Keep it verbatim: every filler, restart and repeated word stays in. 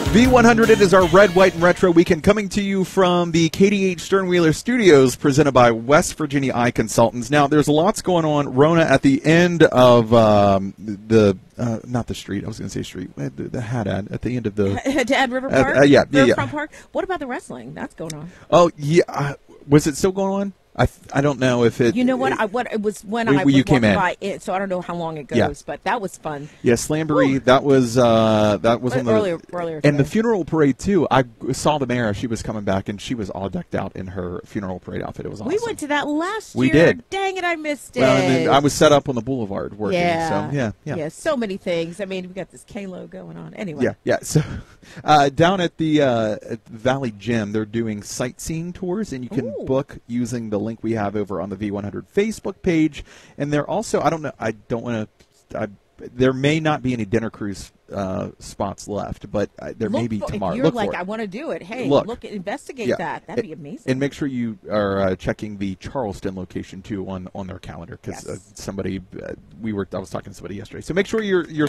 V one hundred, it is our red, white, and retro weekend coming to you from the K D H Sternwheeler Studios, presented by West Virginia Eye Consultants. Now, there's lots going on, Rona, at the end of um, the, uh, not the street, I was going to say street, the, the Haddad, at the end of the... Haddad River Park? Uh, uh, yeah, yeah, Riverfront yeah. Park? What about the wrestling? That's going on. Oh, yeah. Uh, was it still going on? I th- I don't know if it... You know what? It, I what it was when we, I was you came walking in. by it, so I don't know how long it goes, Yeah. but that was fun. Yeah, Slamboree, that was uh, that was on the earlier, earlier and the today. funeral parade too. I saw the mayor; she was coming back, and she was all decked out in her funeral parade outfit. It was awesome. We went to that last We year. did. Dang it, I missed it. Well, and then I was set up on the boulevard working. Yeah. So yeah, yeah, yeah. So many things. I mean, we got this K-Lo going on. Anyway. yeah, yeah. So uh, down at the uh, at Valley Gym, they're doing sightseeing tours, and you can Ooh. book using the link we have over on the V one hundred Facebook page. And they're also, I don't know, I don't want to. There may not be any dinner cruise uh, spots left, but uh, there Look may be for, tomorrow. If you're Look like, for it. I want to do it. Hey, Look. look, investigate Yeah. that. That'd be amazing. And make sure you are uh, checking the Charleston location too on, on their calendar, because Yes. uh, somebody uh, we were I was talking to somebody yesterday. So make sure you're you're